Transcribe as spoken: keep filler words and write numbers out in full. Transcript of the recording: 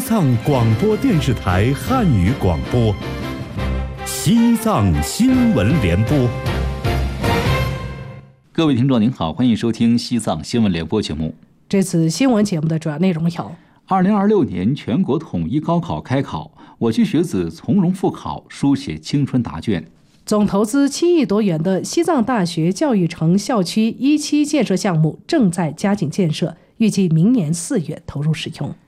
藏广播电视台汉语广播，西藏新闻联播。 各位听众您好，欢迎收听西藏新闻联播节目。 这次新闻节目的主要内容有： 二零二六年全国统一高考开考，我区学子从容复考，书写青春答卷。 总投资七亿多元的西藏大学教育城校区一期建设项目正在加紧建设，预计明年四月投入使用。